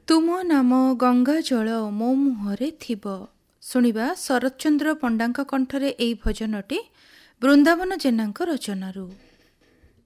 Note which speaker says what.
Speaker 1: ତୁମ ନାମ ଗଙ୍ଗା ଜଳ ମୋ ମୁହଁରେ ଥିବ। ଶୁଣିବା ଶରତ ଚନ୍ଦ୍ର ପଣ୍ଡାଙ୍କ କଣ୍ଠରେ ଏହି ଭଜନଟି ବୃନ୍ଦାବନ ଜେନାଙ୍କ ରଚନାରୁ।